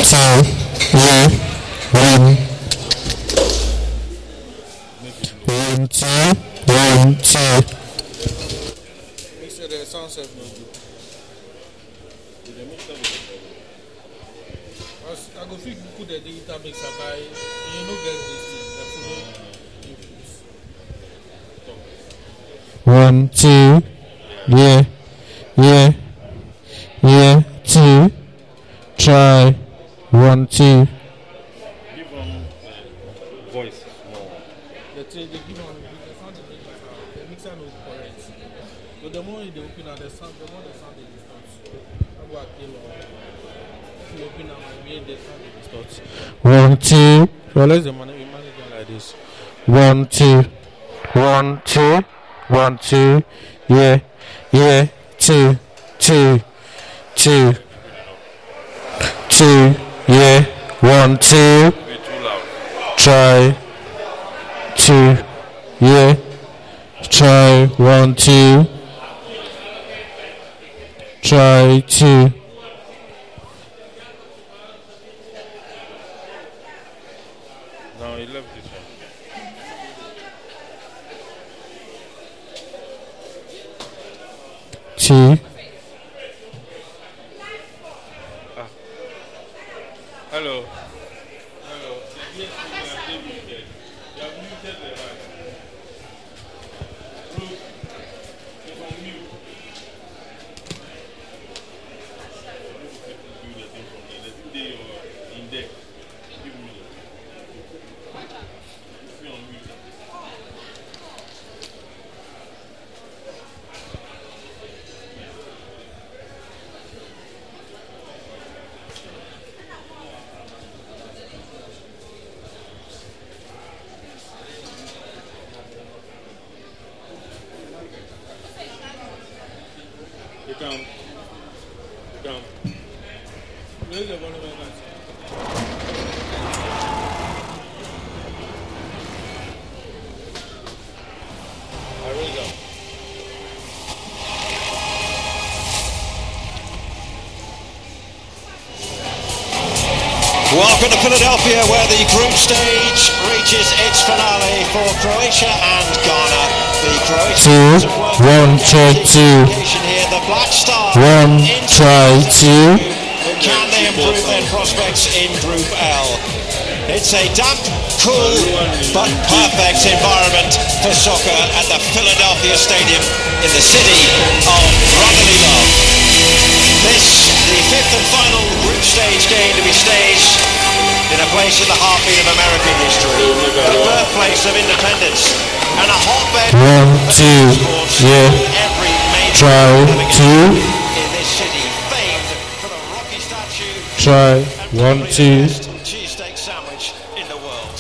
I go fit put the digital mixer by you know get this thing. One, two, yeah, two, try, 1, 2. Give them voice more. The give on the sound the mixer no correct. But the more you open out the sound, the more the sound is distorted. How about if you open out my way, the sound is distorted. 1, 2. So let's manage it like this. 1, 2, 1, 2, 1, 2, yeah, 2, 2, 2, 2, yeah, 1, 2, try, 2, yeah, try, 1, 2, try, 2. Now he left this one. Two. Hello. Come. Where's the one of my guys? I raise up. Welcome to Philadelphia, where the group stage reaches its finale for Croatia and Ghana. The Croatians 1, try, 2. Here, the Black Stars 1, try, 2. Can they improve their prospects in Group L? It's a damp, cool, but perfect environment for soccer at the Philadelphia Stadium in the city of brotherly love. This, the fifth and final group stage game to be staged in a place in the heartbeat of American history, the birthplace of independence, and a hotbed 1, 2, yeah, every major try, 2. in this city, famed for the Rocky statue, Try, 1, 2. cheesesteak sandwich in the world.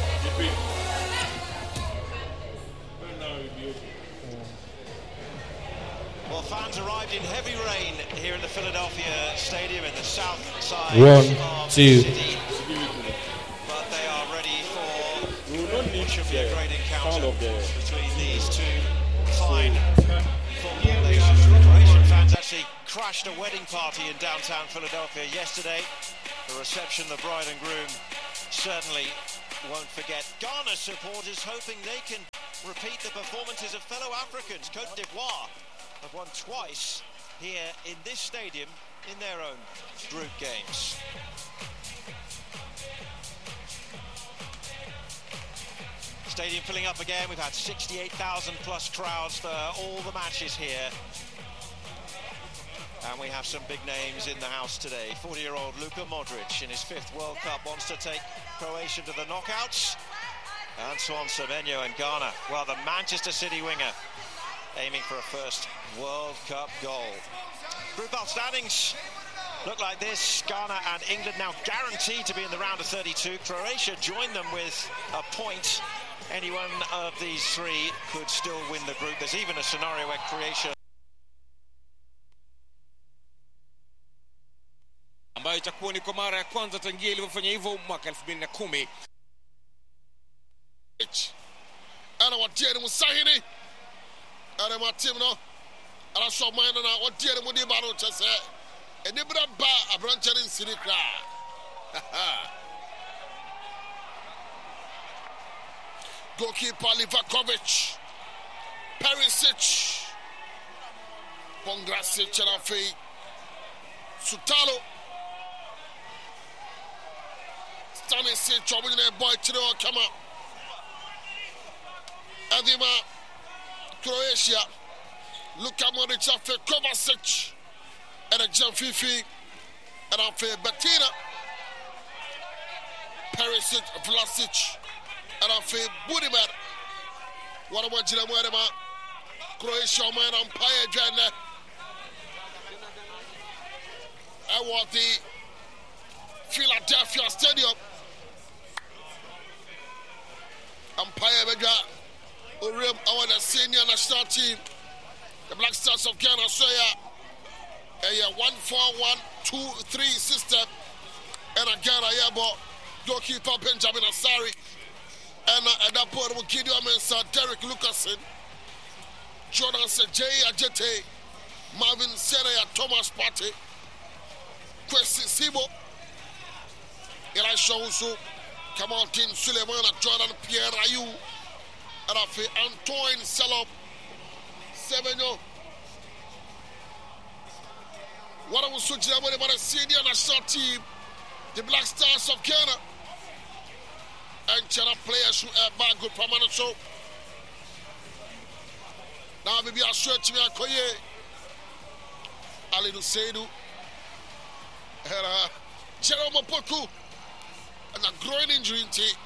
Well, fans arrived in heavy rain here in the Philadelphia Stadium in the south side 1, of 2. the city. But they are ready for what should be a great encounter between these two fine football nations. The Croatian fans actually crashed a wedding party in downtown Philadelphia yesterday. The reception the bride and groom certainly won't forget. Ghana supporters hoping they can repeat the performances of fellow Africans. Côte d'Ivoire have won twice here in this stadium in their own group games. Stadium filling up again. We've had 68,000 plus crowds for all the matches here. And we have some big names in the house today. 40-year-old Luka Modric in his 5th World Cup wants to take Croatia to the knockouts. Antoine Semenyo and Ghana. Well, the Manchester City winger aiming for a first World Cup goal. Group outstandings look like this. Ghana and England now guaranteed to be in the round of 32. Croatia join them with a point. Any one of these three could still win the group. There's even a scenario where Croatia ambayo itakuwa ni kwa mara ya kwanza tangia ilivyofanya hivyo mwaka 2010. Ana watie ni musahini. Ana matim no. Ana so man na watie ni mudi ba no chese. Eni bra ba abranche ni nsiri kra. Goalkeeper Livakovic, Perisic, Pongrasic, Charafi, Sutalo, Stanisic, Obinine Boy, Chino, Kama, Adima, Croatia, Luka Modric, Kovacic, and a Jan Fifi, and Afe Bettina, Perisic, Vlasic, and Afe Budiman. What about Jinamwema? Croatia, man, umpire, Jana. I want the Philadelphia Stadium. Umpire, Bedra. Urium, our senior national team. The Black Stars of Ghana, so yeah, 1-4-1-2-3 system. And a Ghana, yeah, but goalkeeper Benjamin Asari. And at that point, we'll give you a man, Derek Lucasen, Jordan Sejay Ajete, Marvin Senaya, Thomas Partey, Kwesi Sibo, Elisha Usu, Kamaltin Suleiman, Jordan Pierre Ayu, and Afi Antoine Salop, Sevenyo. What I was switching about the senior national team, the Black Stars of Ghana. And China players who are back good permanent show. Now maybe I'll show it to me a Koye. Ali Seidu. Jerome Poku. And a groin injury in tea.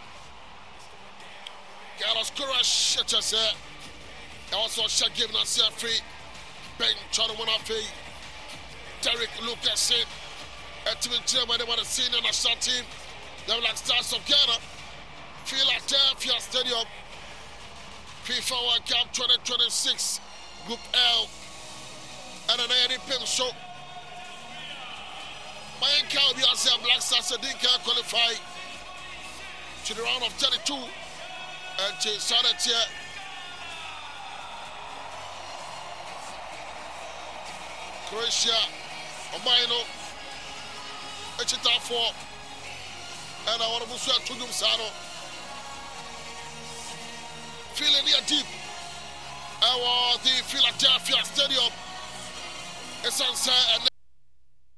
Carlos Cura Shetcher. Also Shet giving us a free. Ben Chanawana. Derek Lucas. And to be chairman, they want to see in the national team. The Black Stars of Ghana. Philadelphia Stadium, FIFA World Cup 2026, Group L, and an ANPM show. My encounter will be Black Stars didn't qualify to the round of 32, and to started here. Croatia, Omaino, Echita 4, and I want to move to Tudum Sano. Feeling here deep. The Philadelphia Stadium. It's on and